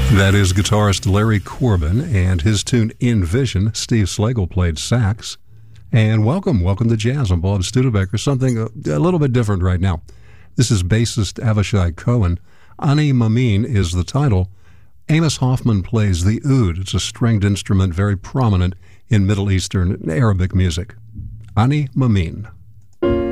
That is guitarist Larry Corbin and his tune In Vision. Steve Slagle played sax. And welcome to Jazz. I'm Bob Studebaker. Something a little bit different right now. This is bassist Avishai Cohen. Ani Mamin is the title. Amos Hoffman plays the oud. It's a stringed instrument very prominent in Middle Eastern and Arabic music. Ani Mamin.